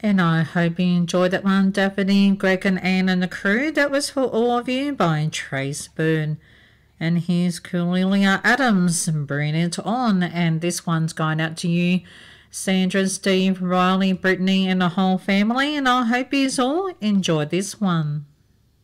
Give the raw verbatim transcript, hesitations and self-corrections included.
And I hope you enjoyed that one, Daphne, Greg and Anne and the crew. That was for all of you by Trace Byrne. And here's Cornelia Adams, Bring It On. And this one's going out to you, Sandra, Steve, Riley, Brittany and the whole family. And I hope you all enjoyed this one.